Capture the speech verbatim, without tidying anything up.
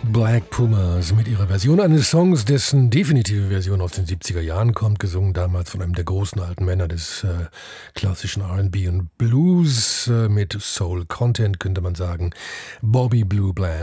Black Pumas mit ihrer Version eines Songs, dessen definitive Version aus den siebziger Jahren kommt, gesungen damals von einem der großen alten Männer des äh, klassischen R and B und Blues, äh, mit Soul Content, könnte man sagen, Bobby Blue Bland.